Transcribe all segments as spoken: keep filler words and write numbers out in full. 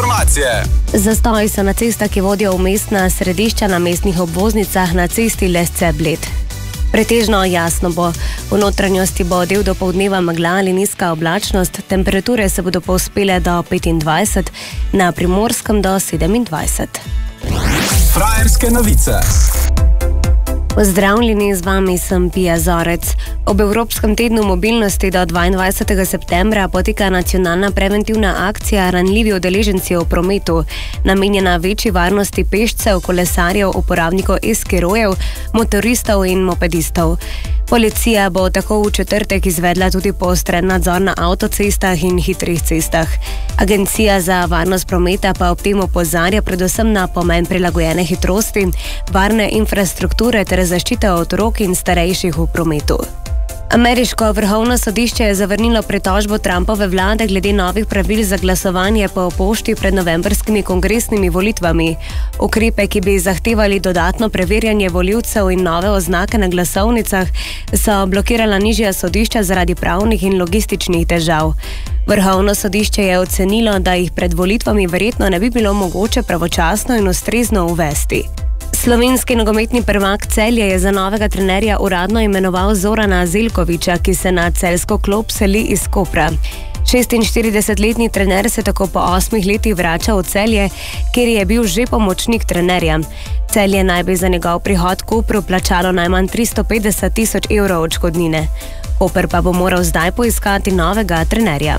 informacije. Zastoji so na cestah, ki vodijo v mestna središča, na mestnih obvoznicah, na cesti Lesce-Bled. Pretežno jasno bo. V notranjosti bo del dopoldneva megla ali nizka oblačnost, temperature se bodo povzpele do petindvajset, na Primorskem do sedemindvajset. Frajerske novice. Pozdravljeni, z vami sem Pija Zorec. Ob Evropskem tednu mobilnosti do dvaindvajsetega septembra poteka nacionalna preventivna akcija Ranljivi udeleženci v prometu, namenjena večji varnosti pešcev, kolesarjev, uporabnikov e-skirojev, motoristov in mopedistov. Policija bo tako v četrtek izvedla tudi poostren nadzor na avtocestah in hitrih cestah. Agencija za varnost prometa pa ob tem opozarja predvsem na pomen prilagojene hitrosti, varne infrastrukture ter zaščite otrok in starejših v prometu. Ameriško vrhovno sodišče je zavrnilo pritožbo Trumpove vlade glede novih pravil za glasovanje po pošti pred novembrskimi kongresnimi volitvami. Ukrepe, ki bi zahtevali dodatno preverjanje volivcev in nove oznake na glasovnicah, so blokirala nižja sodišča zaradi pravnih in logističnih težav. Vrhovno sodišče je ocenilo, da jih pred volitvami verjetno ne bi bilo mogoče pravočasno in ustrezno uvesti. Slovenski nogometni prvak Celje je za novega trenerja uradno imenoval Zorana Zeljkovića, ki se na celjsko klop seli iz Kopra. šestinštiridesetletni trener se tako po osmih letih vrača v Celje, kjer je bil že pomočnik trenerja. Celje naj bi za njegov prihod Kopru plačalo najmanj tristo petdeset tisoč evrov odškodnine. Koper pa bo moral zdaj poiskati novega trenerja.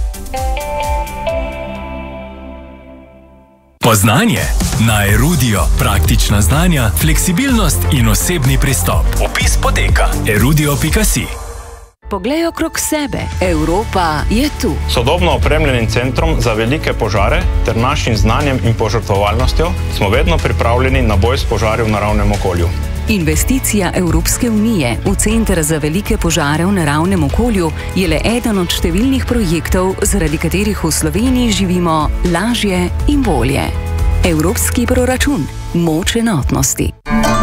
Poznanje na Erudio. Praktična znanja, fleksibilnost in osebni pristop. Vpis poteka erudio pika si. Poglej okrog sebe. Evropa je tu. Sodobno opremljenim centrom za velike požare ter našim znanjem in požrtvovalnostjo smo vedno pripravljeni na boj s požari v naravnem okolju. Investicija Evropske unije v Center za velike požare v naravnem okolju je le eden od številnih projektov, zaradi katerih v Sloveniji živimo lažje in bolje. Evropski proračun. Moč enotnosti.